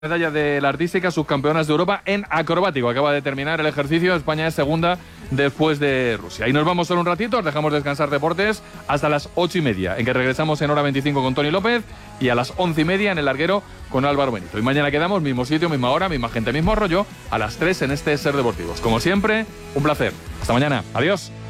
Medalla de la artística, subcampeonas de Europa en acrobático. Acaba de terminar el ejercicio. España es segunda después de Rusia. Y nos vamos solo un ratito, os dejamos descansar deportes hasta las 8:30, en que regresamos en hora 25 con Tony López y a las 11:30 en el larguero con Álvaro Benito. Y mañana quedamos, mismo sitio, misma hora, misma gente, mismo rollo, a las 3 en este Ser Deportivos. Como siempre, un placer. Hasta mañana. Adiós.